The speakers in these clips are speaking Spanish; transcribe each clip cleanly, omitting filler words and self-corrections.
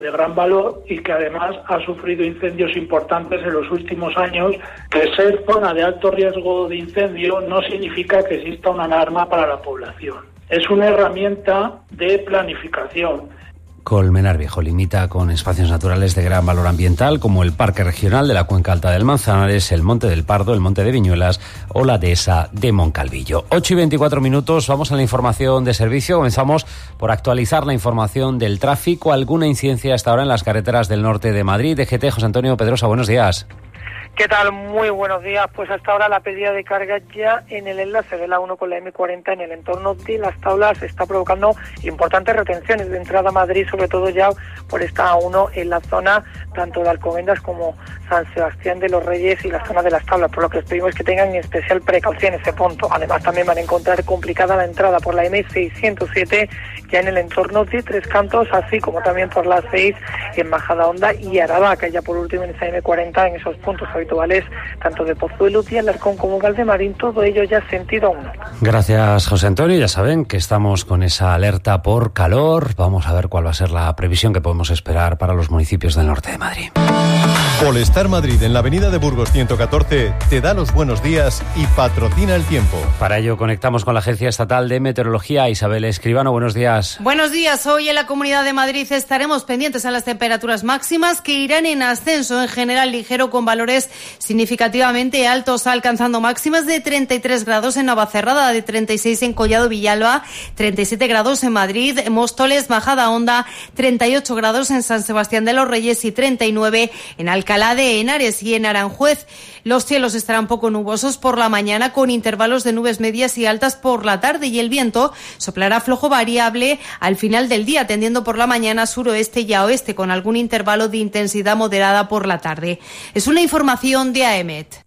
de gran valor y que además ha sufrido incendios importantes en los últimos años. Que ser zona de alto riesgo de incendio no significa que exista una alarma para la población. Es una herramienta de planificación. Colmenar Viejo limita con espacios naturales de gran valor ambiental como el Parque Regional de la Cuenca Alta del Manzanares, el Monte del Pardo, el Monte de Viñuelas o la dehesa de Moncalvillo. 8:24, vamos a la información de servicio. Comenzamos por actualizar la información del tráfico. ¿Alguna incidencia hasta ahora en las carreteras del norte de Madrid? DGT, José Antonio Pedrosa, buenos días. ¿Qué tal? Muy buenos días. Pues hasta ahora la pérdida de carga ya en el enlace de la 1 con la M40 en el entorno de Las Tablas está provocando importantes retenciones de entrada a Madrid, sobre todo ya por esta A1 en la zona tanto de Alcobendas como San Sebastián de los Reyes y la zona de Las Tablas, por lo que les pedimos que tengan especial precaución en ese punto. Además también van a encontrar complicada la entrada por la M607 ya en el entorno de Tres Cantos, así como también por la 6 en Majadahonda y Aravaca, ya por último en esa M40 en esos puntos habituales tanto de Pozuelo, Alarcón como Valdemarín, todo ello ya sentido 1. Gracias, José Antonio. Ya saben que estamos con esa alerta por calor. Vamos a ver cuál va a ser la previsión que podemos esperar para los municipios del norte de Madrid. Polestar Madrid, en la avenida de Burgos 114, te da los buenos días y patrocina el tiempo. Para ello conectamos con la Agencia Estatal de Meteorología. Isabel Escribano, buenos días. Buenos días. Hoy en la Comunidad de Madrid estaremos pendientes a las temperaturas máximas que irán en ascenso, en general ligero, con valores significativamente altos, alcanzando máximas de 33 grados en Navacerrada, de 36 en Collado Villalba, 37 grados en Madrid, Móstoles, Majadahonda, 38 grados en San Sebastián de los Reyes y 39 en Alcalá de Henares y en Aranjuez. Los cielos estarán poco nubosos por la mañana, con intervalos de nubes medias y altas por la tarde, y el viento soplará flojo variable al final del día, tendiendo por la mañana suroeste y a oeste, con algún intervalo de intensidad moderada por la tarde. Es una información de AEMET.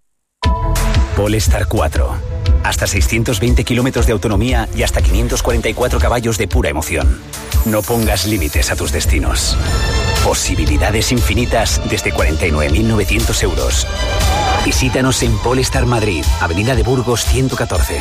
Polestar 4. Hasta 620 kilómetros de autonomía y hasta 544 caballos de pura emoción. No pongas límites a tus destinos. Posibilidades infinitas desde 49.900 euros. Visítanos en Polestar Madrid, Avenida de Burgos 114.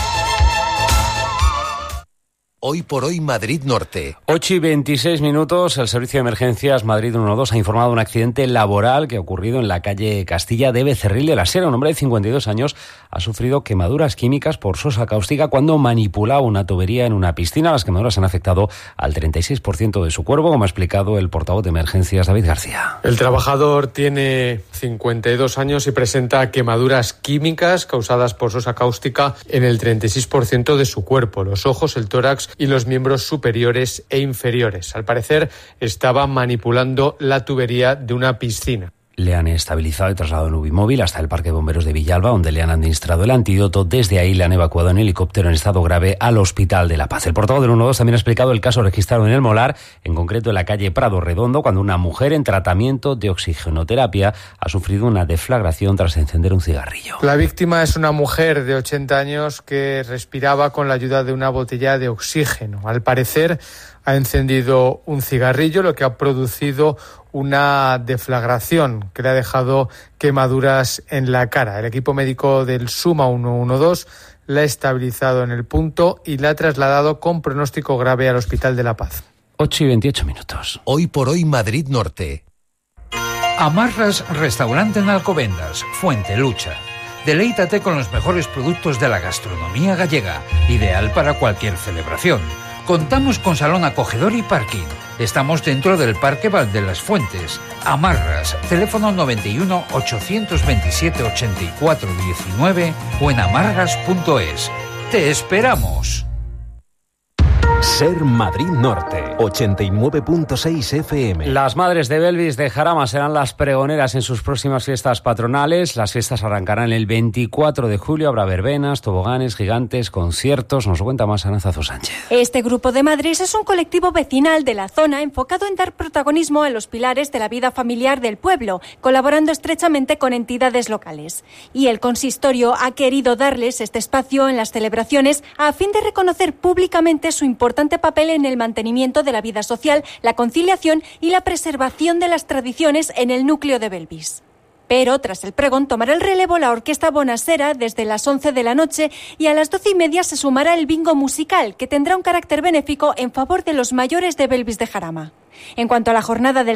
Hoy por hoy Madrid Norte. 8:26, el Servicio de Emergencias Madrid 112 ha informado de un accidente laboral que ha ocurrido en la calle Castilla de Becerril de la Sierra. Un hombre de 52 años ha sufrido quemaduras químicas por sosa cáustica cuando manipulaba una tubería en una piscina. Las quemaduras han afectado al 36% de su cuerpo, como ha explicado el portavoz de Emergencias, David García. El trabajador tiene 52 años y presenta quemaduras químicas causadas por sosa cáustica en el 36% de su cuerpo, los ojos, el tórax y los miembros superiores e inferiores. Al parecer, estaba manipulando la tubería de una piscina. Le han estabilizado y trasladado en Ubimóvil hasta el Parque de Bomberos de Villalba, donde le han administrado el antídoto. Desde ahí le han evacuado en helicóptero en estado grave al Hospital de La Paz. El portavoz del 112 también ha explicado el caso registrado en El Molar, en concreto en la calle Prado Redondo, cuando una mujer en tratamiento de oxigenoterapia ha sufrido una deflagración tras encender un cigarrillo. La víctima es una mujer de 80 años que respiraba con la ayuda de una botella de oxígeno. Al parecer, ha encendido un cigarrillo, lo que ha producido una deflagración que le ha dejado quemaduras en la cara. El equipo médico del Suma 112 la ha estabilizado en el punto y la ha trasladado con pronóstico grave al Hospital de La Paz. 8:28. Hoy por hoy Madrid Norte. Amarras Restaurante en Alcobendas, Fuente Lucha. Deleítate con los mejores productos de la gastronomía gallega, ideal para cualquier celebración. Contamos con salón acogedor y parking. Estamos dentro del Parque Val de las Fuentes. Amarras, teléfono 91 827 84 19 o en amarras.es. ¡Te esperamos! Ser Madrid Norte, 89.6 FM. Las madres de Belvis de Jarama serán las pregoneras en sus próximas fiestas patronales. Las fiestas arrancarán el 24 de julio. Habrá verbenas, toboganes, gigantes, conciertos. Nos lo cuenta más Aranzazu Sánchez. Este grupo de madres es un colectivo vecinal de la zona enfocado en dar protagonismo a los pilares de la vida familiar del pueblo, colaborando estrechamente con entidades locales. Y el consistorio ha querido darles este espacio en las celebraciones a fin de reconocer públicamente su importante papel en el mantenimiento de la vida social, la conciliación y la preservación de las tradiciones en el núcleo de Belvis. Pero tras el pregón tomará el relevo la Orquesta Bonasera desde las 11 de la noche y a las 12:30 se sumará el bingo musical, que tendrá un carácter benéfico en favor de los mayores de Belvis de Jarama. En cuanto a la jornada del